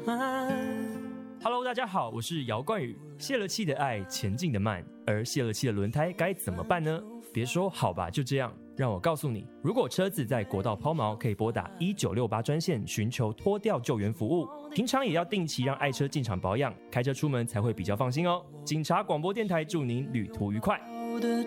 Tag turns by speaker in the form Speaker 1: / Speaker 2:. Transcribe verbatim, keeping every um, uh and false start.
Speaker 1: Hello， 大家好，我是姚冠宇。泄了气的爱，前进的慢，而泄了气的轮胎该怎么办呢？别说好吧，就这样。让我告诉你，如果车子在国道抛锚，可以拨打一九六八专线寻求拖吊救援服务。平常也要定期让爱车进厂保养，开车出门才会比较放心哦。警察广播电台祝您旅途愉快。